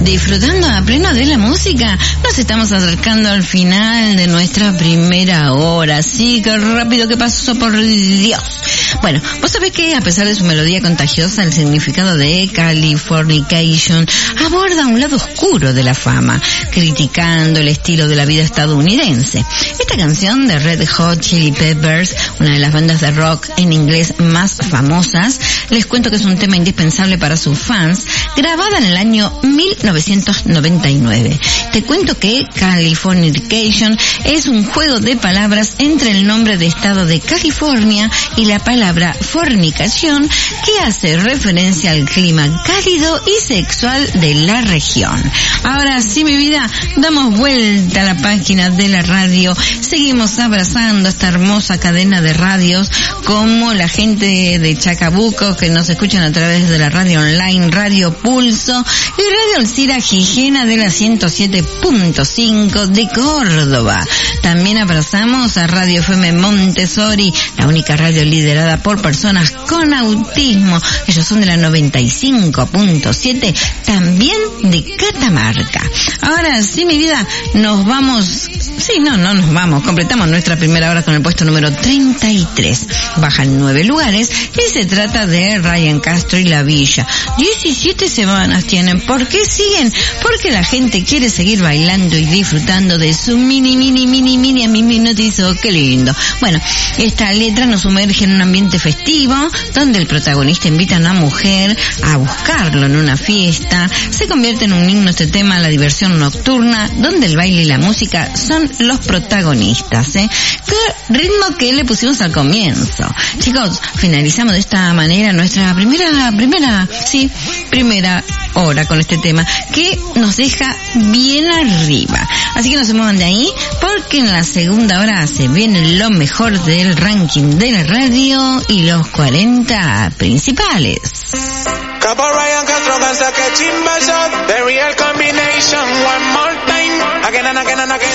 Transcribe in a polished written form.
disfrutando a pleno de la música. Nos estamos acercando al final de nuestra primera hora. Sí, qué rápido que pasó, por Dios. Bueno, vos sabés que a pesar de su melodía contagiosa, el significado de Californication aborda un lado oscuro de la fama, criticando el estilo de la vida estadounidense. Esta canción de Red Hot Chili Peppers, una de las bandas de rock en inglés más famosas, les cuento que es un tema indispensable para sus fans, grabada en el año 1999. Te cuento que Californication es un juego de palabras entre el nombre de estado de California y la palabra fornicación, que hace referencia al clima cálido y sexual de la región. Ahora sí, mi vida, damos vuelta a la página de la radio, seguimos abrazando esta hermosa cadena de radios, como la gente de Chacabuco que nos escuchan a través de la radio online Radio Pulso y Radio Alcira Gijena de la 107.5 de Córdoba. También abrazamos a Radio FM Montessori, la única radio liderada por personas con autismo. Ellos son de la 95.7, también de Catamarca. Ahora sí, mi vida, nos vamos... Sí, no nos vamos. Completamos nuestra primera hora con el puesto número 33. Bajan 9 lugares y se trata de Ryan Castro y La Villa. 17 semanas tienen. ¿Por qué siguen? Porque la gente quiere seguir bailando y disfrutando de su mini a mi minutizo. Qué lindo. Bueno, esta letra nos sumerge en un ambiente festivo donde el protagonista invita a una mujer a buscarlo en una fiesta. Se convierte en un himno este tema a la diversión nocturna, donde el baile y la música son los protagonistas, ¿eh? Qué ritmo que le pusimos al comienzo. Chicos, finalizamos de esta manera nuestra primera hora con este tema, que nos deja bien arriba. Así que no se muevan de ahí, porque en la segunda hora se viene lo mejor del ranking de la radio y los 40 principales. Capo Ryan Castro, danza que chimba shot, the real combination, one more time, again and again and again.